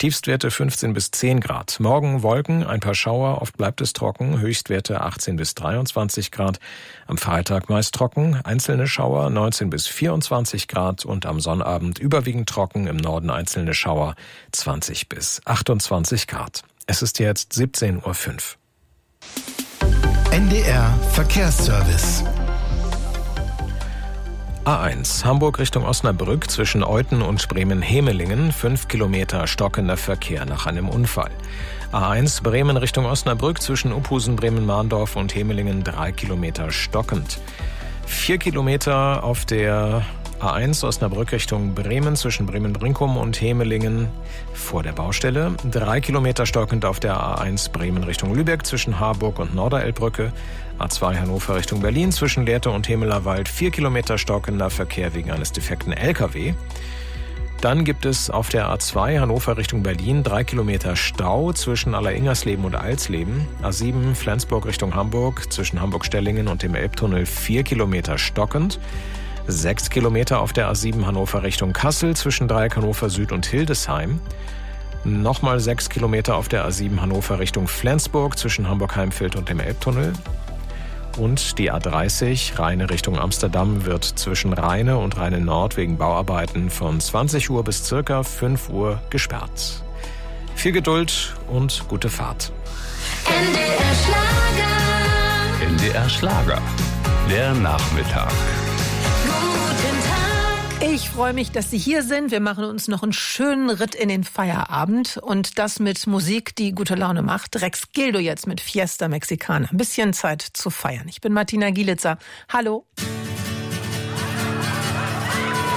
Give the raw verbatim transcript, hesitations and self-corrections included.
Tiefstwerte fünfzehn bis zehn Grad. Morgen Wolken, ein paar Schauer, oft bleibt es trocken, Höchstwerte achtzehn bis dreiundzwanzig Grad. Am Freitag meist trocken, einzelne Schauer neunzehn bis vierundzwanzig Grad und am Sonnabend überwiegend trocken, im Norden einzelne Schauer zwanzig bis achtundzwanzig Grad. Es ist jetzt siebzehn Uhr fünf. N D R Verkehrsservice. A eins, Hamburg Richtung Osnabrück zwischen Euthen und Bremen-Hemelingen, fünf Kilometer stockender Verkehr nach einem Unfall. A eins, Bremen Richtung Osnabrück zwischen Uphusen, Bremen-Mahndorf und Hemelingen, drei Kilometer stockend. Vier Kilometer auf der A eins Osnabrück Richtung Bremen zwischen Bremen-Brinkum und Hemelingen vor der Baustelle. Drei Kilometer stockend auf der A eins Bremen Richtung Lübeck zwischen Harburg und Norderelbbrücke. A zwei Hannover Richtung Berlin zwischen Lehrte und Hemelerwald. Vier Kilometer stockender Verkehr wegen eines defekten L K W. Dann gibt es auf der A zwei Hannover Richtung Berlin drei Kilometer Stau zwischen Alleringersleben und Alsleben. A sieben Flensburg Richtung Hamburg zwischen Hamburg-Stellingen und dem Elbtunnel vier Kilometer stockend. Sechs Kilometer auf der A sieben Hannover Richtung Kassel zwischen Dreieck Hannover Süd und Hildesheim. Nochmal sechs Kilometer auf der A sieben Hannover Richtung Flensburg zwischen Hamburg-Heimfeld und dem Elbtunnel. Und die A dreißig Rheine Richtung Amsterdam wird zwischen Rheine und Rheine Nord wegen Bauarbeiten von zwanzig Uhr bis circa fünf Uhr gesperrt. Viel Geduld und gute Fahrt. N D R Schlager. N D R Schlager. Der Nachmittag. Ich freue mich, dass Sie hier sind. Wir machen uns noch einen schönen Ritt in den Feierabend und das mit Musik, die gute Laune macht. Rex Gildo jetzt mit Fiesta Mexicana. Ein bisschen Zeit zu feiern. Ich bin Martina Gielitzer. Hallo.